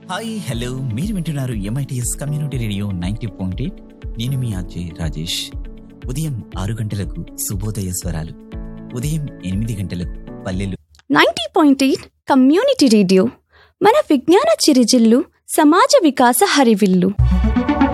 Hi hello, మీరు వింటున్నారు MITS community radio 90.8. నేను మీ అజయ్ రాజేష్. ఉదయం 6 గంటలకు శుభోదయ స్వరాలు, ఉదయం 8 గంటలకు పల్లెలు. 90.8 కమ్యూనిటీ రేడియో మన విజ్ఞాన చిరుజిల్లు, సమాజ వికాస హరివిల్లు.